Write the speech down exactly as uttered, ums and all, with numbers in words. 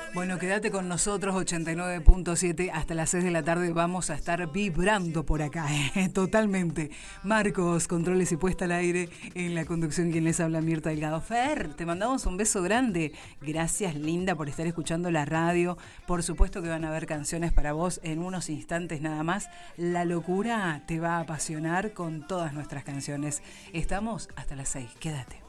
Bueno, quédate con nosotros, ochenta y nueve punto siete, hasta las seis de la tarde vamos a estar vibrando por acá, ¿eh? Totalmente. Marcos, controles y puesta al aire, en la conducción quien les habla, Mirta Delgado. Fer, te mandamos un beso grande. Gracias, linda, por estar escuchando la radio. Por supuesto que van a haber canciones para vos en unos instantes nada más. La locura te va a apasionar con todas nuestras canciones. Estamos hasta las seis, quédate.